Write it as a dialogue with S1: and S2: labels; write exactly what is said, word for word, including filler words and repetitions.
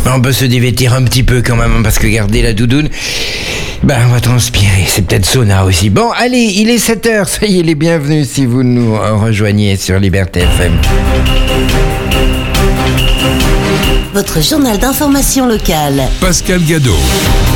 S1: On peut se dévêtir un petit peu quand même, parce que garder la doudoune, ben on va transpirer, c'est peut-être sauna aussi. Bon, allez, il est sept heures, soyez les bienvenus si vous nous rejoignez sur Liberté F M.
S2: Votre journal d'information locale.
S3: Pascal Gadot.